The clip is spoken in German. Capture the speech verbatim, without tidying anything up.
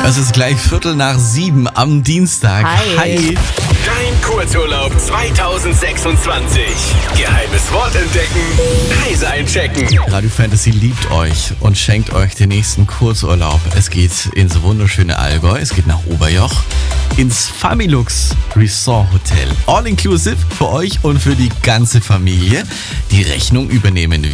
Es ist gleich Viertel nach sieben am Dienstag. Hi. Hi. Dein Kurzurlaub zwanzig sechsundzwanzig. Geheimes Wort entdecken, Reise einchecken. Radio Fantasy liebt euch und schenkt euch den nächsten Kurzurlaub. Es geht ins wunderschöne Allgäu, es geht nach Oberjoch, ins Familux Resort Hotel. All inclusive für euch und für die ganze Familie. Die Rechnung übernehmen wir.